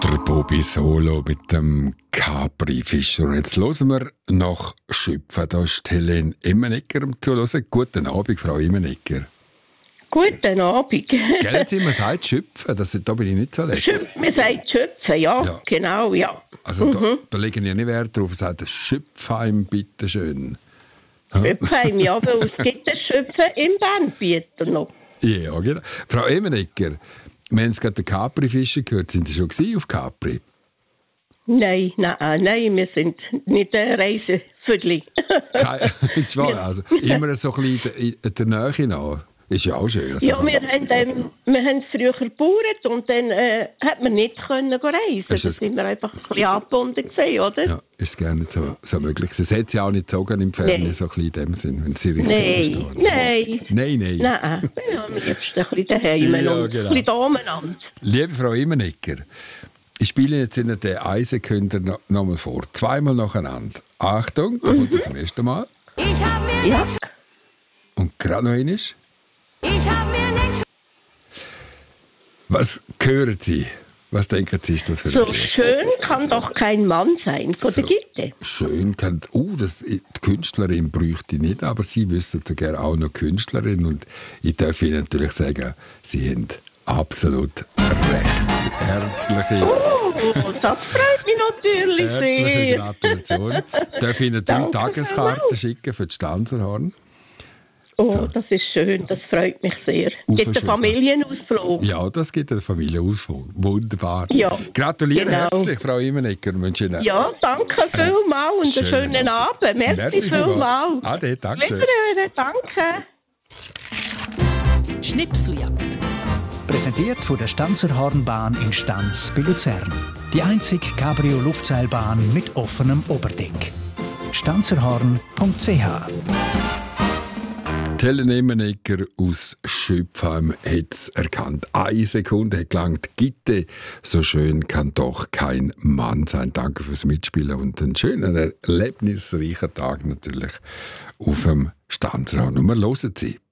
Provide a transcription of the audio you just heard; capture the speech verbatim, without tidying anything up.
Der Bobby Solo mit dem Capri-Fischer. Und jetzt hören wir noch Schöpfen. Da ist Helene Immenegger am Zuhören. Guten Abend, Frau Immenegger. Guten Abend. Gell, jetzt immer sagt Schöpfen, das, da bin ich nicht so leid. Schöpf, man sagt Schöpfen, ja, ja. Genau, ja. Also mhm. da, da legen ja nicht Wert drauf, sagt Schöpfheim, bitteschön. Schöpfheim, ja, weil es gibt ein Schöpfen im Bandbieter noch. Ja, genau. Frau Immenegger, wir haben gerade den Capri-Fischer gehört. Sind Sie schon gewesen auf Capri? Nein, nein, nein, wir sind nicht eine Reiseviertel. Ist wahr, also immer so ein bisschen in der Nähe nach. Ist ja auch schön. Also ja, wir haben, ähm, wir haben früher gebaut und dann äh, hat man nicht können reisen. Da sind wir einfach ein bisschen angebunden gewesen, oder? Ja, ist gerne so, so möglich. Es hat sie auch nicht gezogen im Fernsehen, nee. So ein bisschen in dem Sinn, wenn Sie richtig nein, verstehen. Nein, nein. Nein, nein. Wir haben am liebsten ein bisschen daheim ja, und genau. ein bisschen da umeinander. Liebe Frau Immenegger, ich spiele jetzt Ihnen den Eisenkünder noch, noch mal vor. Zweimal nacheinander. Achtung, da mhm. kommt er zum ersten Mal. Ich hab mir ja. Und gerade noch einmal. Ich hab mir längst... Was hören Sie? Was denken Sie, ist das für ein So Lied? schön kann doch kein Mann sein, von so der Gitte. Schön kann... Oh, das, die Künstlerin bräuchte ich nicht, aber Sie wissen sogar auch noch Künstlerin. Und ich darf Ihnen natürlich sagen, Sie haben absolut recht. Herzliche... Oh, das freut mich natürlich Herzliche sehr. Gratulation. Darf ich Ihnen drei Danke Tageskarten schicken für die Stanzerhorn? Oh, So. das ist schön, das freut mich sehr. Gibt einen Familienausflug? Ja, das gibt einen Familienausflug. Wunderbar. Ja, Gratuliere genau. herzlich, Frau Immenegger. Wünsche Ihnen ja, danke vielmals und einen schönen, schönen Abend. Abend. Merci, Merci vielmals. Ade, danke schön. Wiederhören, danke. Schnipseljagd. Präsentiert von der Stanzerhornbahn in Stanz bei Luzern. Die einzige Cabrio-Luftseilbahn mit offenem Oberdeck. stanzerhorn punkt c h Helene Immenegger aus Schöpfheim hat es erkannt. Eine Sekunde hat gelangt. Gitte, so schön kann doch kein Mann sein. Danke fürs Mitspielen und einen schönen, erlebnisreichen Tag natürlich auf dem Stanzerhorn. Und wir hören Sie.